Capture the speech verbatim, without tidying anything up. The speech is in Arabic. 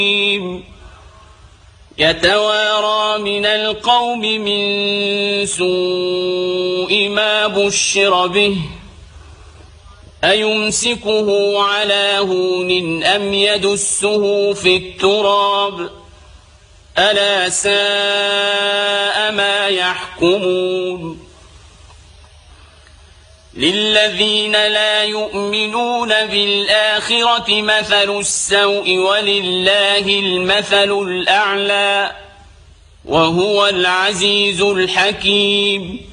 يتوارى من القوم من سوء ما بشر به أيمسكه على هون أم يدسه في التراب ألا ساء ما يحكمون للذين لا يؤمنون بالآخرة مثل السوء ولله المثل الأعلى وهو العزيز الحكيم.